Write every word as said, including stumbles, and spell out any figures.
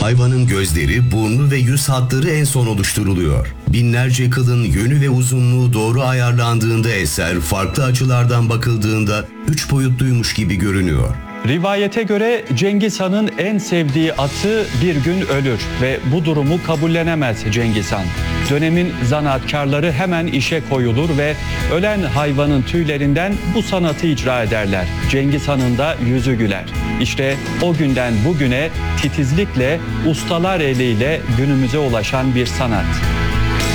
Hayvanın gözleri, burnu ve yüz hatları en son oluşturuluyor. Binlerce kılın yönü ve uzunluğu doğru ayarlandığında eser, farklı açılardan bakıldığında üç boyutluymuş gibi görünüyor. Rivayete göre Cengiz Han'ın en sevdiği atı bir gün ölür ve bu durumu kabullenemez Cengiz Han. Dönemin zanaatkarları hemen işe koyulur ve ölen hayvanın tüylerinden bu sanatı icra ederler. Cengiz Han'ın da yüzü güler. İşte o günden bugüne titizlikle, ustalar eliyle günümüze ulaşan bir sanat.